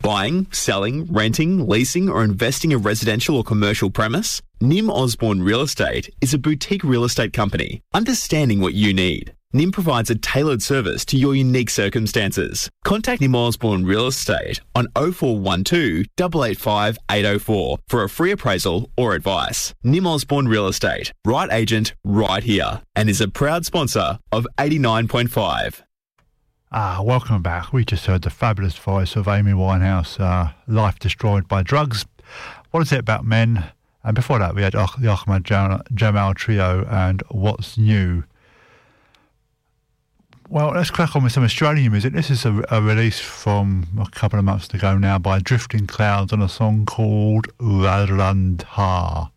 Buying, selling, renting, leasing or investing a residential or commercial premise? Nim Osborne Real Estate is a boutique real estate company understanding what you need. Nim provides a tailored service to your unique circumstances. Contact Nim Osborne Real Estate on 0412 885 804 for a free appraisal or advice. Nim Osborne Real Estate, right agent, right here, and is a proud sponsor of 89.5. Welcome back. We just heard the fabulous voice of Amy Winehouse, Life Destroyed by Drugs. What is it about men? And before that, we had the Ahmad Jamal Trio and What's New. Well, let's crack on with some Australian music. This is a release from a couple of months ago now by Drifting Clouds on a song called Radlandha.